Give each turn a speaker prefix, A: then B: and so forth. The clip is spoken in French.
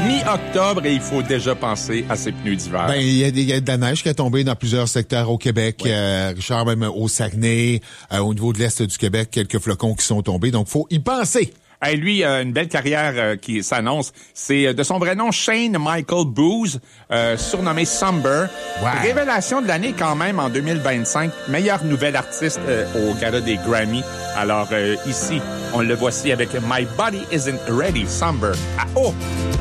A: Mi-octobre et il faut déjà penser à ses pneus d'hiver.
B: Ben, il y a de la neige qui est tombée dans plusieurs secteurs au Québec.
A: Oui.
B: Richard, même au Saguenay, au niveau de l'Est du Québec, quelques flocons qui sont tombés. Donc, faut y penser.
A: Hey, lui, une belle carrière qui s'annonce. C'est de son vrai nom Shane Michael Booz, surnommé Somber.
B: Wow.
A: Révélation de l'année quand même en 2025. Meilleur nouvel artiste au gala des Grammy. Alors ici, on le voici avec My Body Isn't Ready, Somber. Ah oh!